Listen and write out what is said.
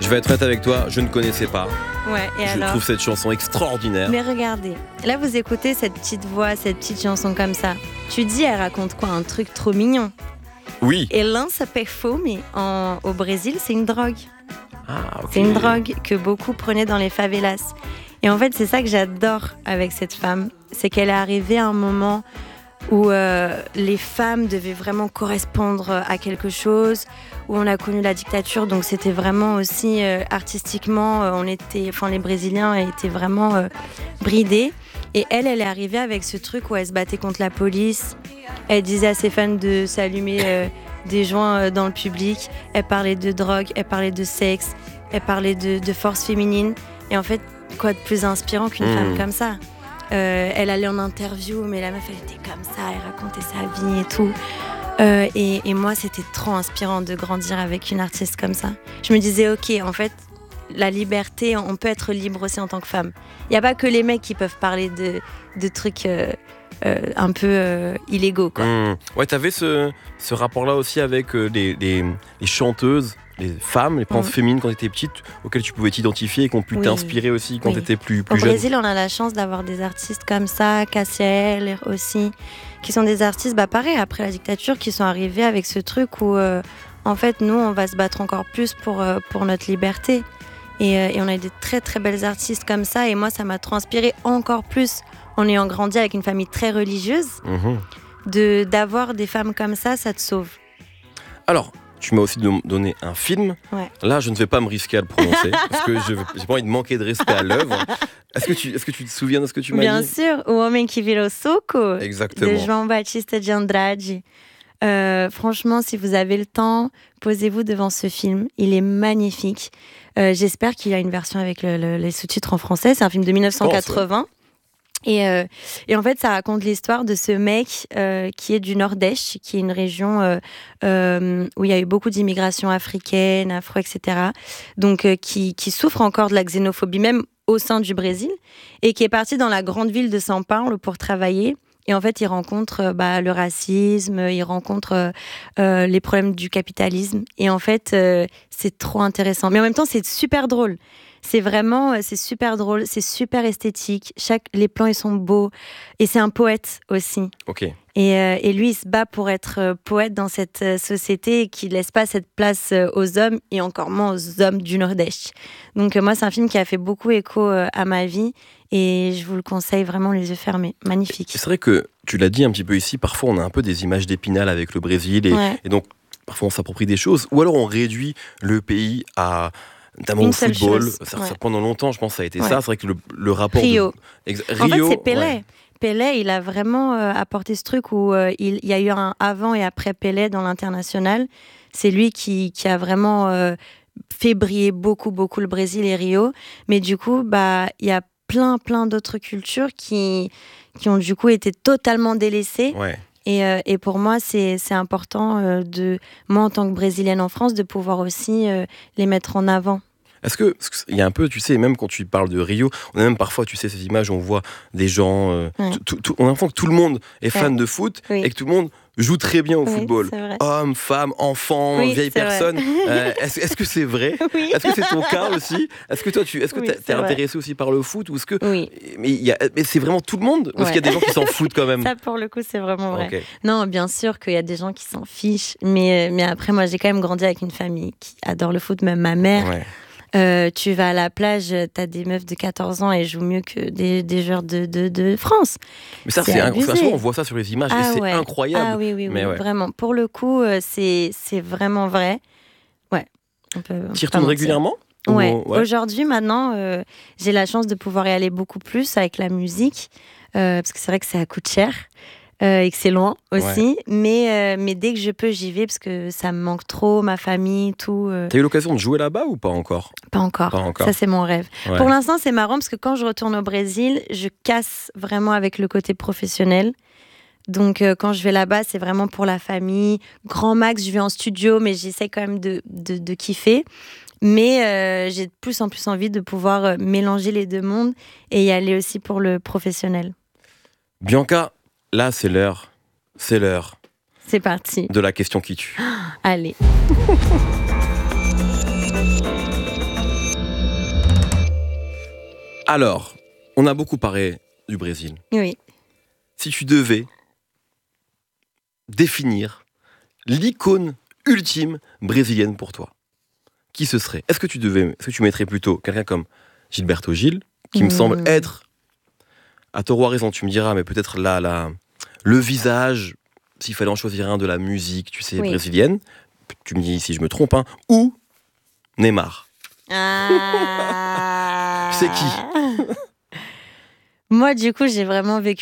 vais être honnête avec toi, je ne connaissais pas. Ouais, et Je alors trouve cette chanson extraordinaire. Mais regardez, là vous écoutez cette petite voix, cette petite chanson comme ça. Tu dis, elle raconte quoi? Un truc trop mignon. Oui. Et lança perfume, au Brésil, c'est une drogue. Ah, ok. C'est une drogue que beaucoup prenaient dans les favelas. Et en fait, c'est ça que j'adore avec cette femme. C'est qu'elle est arrivée à un moment où les femmes devaient vraiment correspondre à quelque chose, où on a connu la dictature. Donc c'était vraiment aussi artistiquement, les Brésiliens étaient vraiment bridés. Et elle est arrivée avec ce truc où elle se battait contre la police. Elle disait à ses fans de s'allumer des joints dans le public. Elle parlait de drogue, elle parlait de sexe, elle parlait de force féminine. Et en fait, quoi de plus inspirant qu'une femme comme ça? Elle allait en interview, mais la meuf, elle était comme ça, elle racontait sa vie et tout. Et moi, c'était trop inspirant de grandir avec une artiste comme ça. Je me disais, ok, en fait, la liberté, on peut être libre aussi en tant que femme. Il n'y a pas que les mecs qui peuvent parler de trucs un peu illégaux, quoi. Ouais, t'avais ce rapport-là aussi avec les chanteuses, les femmes, les penses féminines quand t'étais petite, auxquelles tu pouvais t'identifier et qui ont pu t'inspirer aussi quand t'étais plus jeune. Au Brésil, on a la chance d'avoir des artistes comme ça, Cassiel aussi, qui sont des artistes, pareil, après la dictature, qui sont arrivés avec ce truc où, en fait, nous, on va se battre encore plus pour notre liberté. Et on a des très, très belles artistes comme ça. Et moi, ça m'a transpiré encore plus en ayant grandi avec une famille très religieuse. D'avoir des femmes comme ça te sauve. Alors, tu m'as aussi donné un film. Ouais. Là, je ne vais pas me risquer à le prononcer parce que je n'ai pas envie de manquer de respect à l'œuvre. Est-ce que tu te souviens de ce que tu m'as dit? Bien sûr, O Homem que Virou Suco, exactement, de João Batista de Andrade. Franchement, si vous avez le temps, posez-vous devant ce film. Il est magnifique. J'espère qu'il y a une version avec les sous-titres en français. C'est un film de 1980. Et en fait, ça raconte l'histoire de ce mec qui est du Nordeste, qui est une région où il y a eu beaucoup d'immigration africaine, afro, etc. Donc, qui souffre encore de la xénophobie, même au sein du Brésil, et qui est parti dans la grande ville de São Paulo pour travailler. Et en fait, il rencontre le racisme, il rencontre les problèmes du capitalisme. Et en fait, c'est trop intéressant. Mais en même temps, c'est super drôle. C'est super drôle, c'est super esthétique. Les plans, ils sont beaux. Et c'est un poète aussi. Ok. Et lui, il se bat pour être poète dans cette société qui ne laisse pas cette place aux hommes et encore moins aux hommes du Nordeste. Donc moi, c'est un film qui a fait beaucoup écho à ma vie et je vous le conseille vraiment les yeux fermés. Magnifique. C'est vrai que tu l'as dit un petit peu ici, parfois on a un peu des images d'Épinal avec le Brésil et donc parfois on s'approprie des choses ou alors on réduit le pays à... notamment au football. Ça, pendant longtemps, je pense que ça a été ça. C'est vrai que le rapport... Rio. Rio. En fait, c'est Pelé. Ouais. Pelé, il a vraiment apporté ce truc où il y a eu un avant et après Pelé dans l'international. C'est lui qui a vraiment fait briller beaucoup le Brésil et Rio. Mais du coup, il y a plein d'autres cultures qui ont du coup été totalement délaissées. Ouais. Et pour moi, c'est important, moi en tant que Brésilienne en France, de pouvoir aussi les mettre en avant. Est-ce qu'il y a un peu, tu sais, même quand tu parles de Rio, on a même parfois, tu sais, ces images où on voit des gens, on a l'impression que tout le monde est fan de foot et que tout le monde joue très bien au football. Hommes, femmes, enfants, vieilles personnes. Est-ce que c'est vrai? Est-ce que c'est ton cas aussi? Est-ce que toi, t'es intéressé aussi par le foot ou est-ce que mais c'est vraiment tout le monde ou est-ce qu'il y a des gens qui s'en foutent quand même? Ça, pour le coup, c'est vraiment vrai. Okay. Non, bien sûr qu'il y a des gens qui s'en fichent, mais après, moi, j'ai quand même grandi avec une famille qui adore le foot, même ma mère. Ouais. Tu vas à la plage, t'as des meufs de 14 ans et jouent mieux que des joueurs de France. Mais ça, c'est on voit ça sur les images et c'est incroyable. Ah oui, vraiment. Pour le coup, c'est vraiment vrai. Ouais. Tu y retournes régulièrement? Ouais. Aujourd'hui, maintenant, j'ai la chance de pouvoir y aller beaucoup plus avec la musique, parce que c'est vrai que ça coûte cher. Et que c'est loin aussi, mais dès que je peux, j'y vais parce que ça me manque trop, ma famille, tout. T'as eu l'occasion de jouer là-bas ou pas encore? Pas encore. Ça, c'est mon rêve. Ouais. Pour l'instant, c'est marrant parce que quand je retourne au Brésil, je casse vraiment avec le côté professionnel. Donc, quand je vais là-bas, c'est vraiment pour la famille. Grand max, je vais en studio, mais j'essaie quand même de kiffer. Mais j'ai de plus en plus envie de pouvoir mélanger les deux mondes et y aller aussi pour le professionnel. Bianca, là, c'est l'heure. C'est parti. De la question qui tue. Allez. Alors, on a beaucoup parlé du Brésil. Oui. Si tu devais définir l'icône ultime brésilienne pour toi, qui ce serait ? Est-ce que tu mettrais plutôt quelqu'un comme Gilberto Gil, qui me semble être, à tort ou à raison, tu me diras, mais peut-être le visage, s'il fallait en choisir un, de la musique, tu sais, brésilienne, tu me dis si je me trompe, hein, ou Neymar. C'est qui ? Moi, du coup, j'ai vraiment vécu